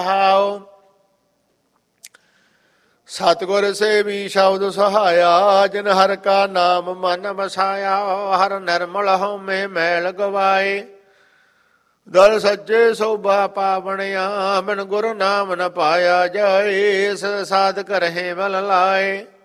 How ਸਤਿਗੁਰ ਸੇਵੀ ਸ਼ਬਦ ਸਹਾਇਆ, ਜਿਨ ਹਰ ਕਾ ਨਾਮ ਮਨ ਵਸਾਇਆ। ਹਰ ਨਿਰਮਲ ਹਉਮੈ ਮੈਲ ਗਵਾਏ, ਦਰ ਸੱਚੇ ਸੋਭਾ ਪਾਵਣਿਆ। ਬਿਨ ਗੁਰ ਨਾਮ ਨ ਪਾਇਆ ਜਾਏ, ਇਸ ਸਾਧਕ ਰਹੇ ਬਲ ਲਾਏ।